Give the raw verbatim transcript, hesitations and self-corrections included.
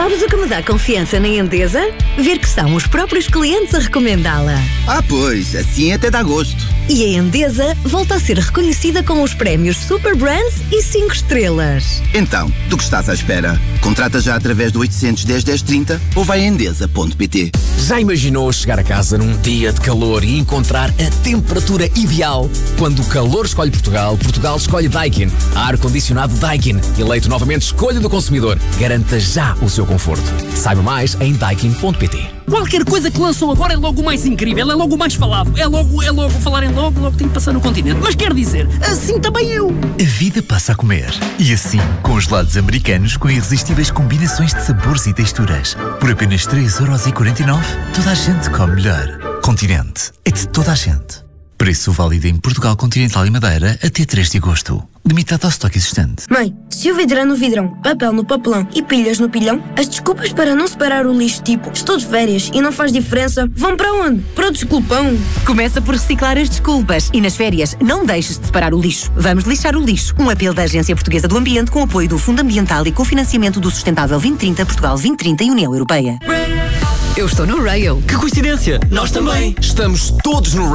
Sabes o que me dá confiança na Endesa? Ver que são os próprios clientes a recomendá-la. Ah, pois, assim até dá gosto. E a Endesa volta a ser reconhecida com os prémios Super Brands e cinco estrelas. Então, do que estás à espera? Contrata já através do oitocentos, dez, dez, trinta ou vai a endesa ponto pt. Já imaginou chegar a casa num dia de calor e encontrar a temperatura ideal? Quando o calor escolhe Portugal, Portugal escolhe Daikin. Ar-condicionado Daikin, eleito novamente escolha do consumidor. Garanta já o seu conforto. Saiba mais em daikin ponto pt. Qualquer coisa que lançam agora é logo o mais incrível, é logo o mais falado, é logo, é logo falar em logo, logo tem que passar no continente. Mas quer dizer, assim também eu. A vida passa a comer. E assim, com os gelados americanos com irresistíveis combinações de sabores e texturas. Por apenas três euros e quarenta e nove, toda a gente come melhor. Continente. É de toda a gente. Preço válido em Portugal Continental e Madeira até três de agosto. Limitado ao estoque existente. Mãe, se o vidro é no vidrão, papel no papelão e pilhas no pilhão, as desculpas para não separar o lixo, tipo estou de férias e não faz diferença, vão para onde? Para o desculpão. Começa por reciclar as desculpas e nas férias não deixes de separar o lixo. Vamos lixar o lixo. Um apelo da Agência Portuguesa do Ambiente com apoio do Fundo Ambiental e cofinanciamento do Sustentável vinte trinta, Portugal vinte trinta e União Europeia. Eu estou no Rail. Que coincidência, nós também. Estamos todos no